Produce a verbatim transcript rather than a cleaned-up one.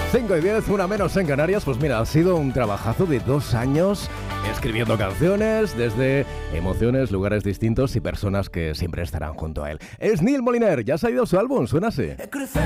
cinco y diez, una menos en Canarias. Pues mira, ha sido un trabajazo de dos años escribiendo canciones desde emociones, lugares distintos y personas que siempre estarán junto a él. Es Neil Moliner, ya ha salido su álbum, suena así.